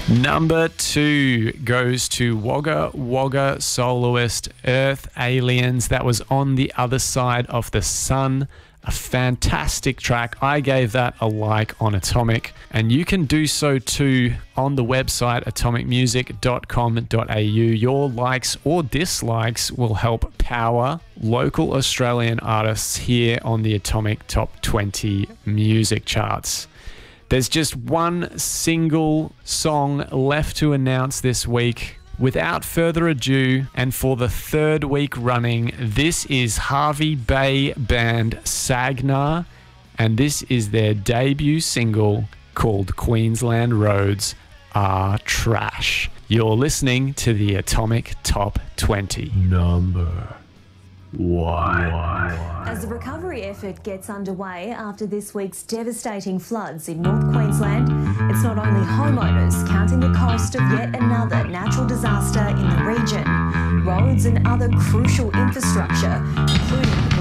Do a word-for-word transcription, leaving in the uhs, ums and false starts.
Number two goes to Wagga Wagga soloist Earth Aliens. That was On the Other Side of the Sun. A fantastic track. I gave that a like on Atomic, and you can do so too on the website atomic music dot com dot a u. Your likes or dislikes will help power local Australian artists here on the Atomic Top twenty music charts. There's just one single song left to announce this week. Without further ado, and for the third week running, this is Hervey Bay band Sagnar, and this is their debut single called Queensland Roads Are Trash. You're listening to the Atomic Top twenty. Number one. As the recovery effort gets underway after this week's devastating floods in North Queensland, it's not only homeowners counting the cost of yet another natural disaster in the region. Roads and other crucial infrastructure, including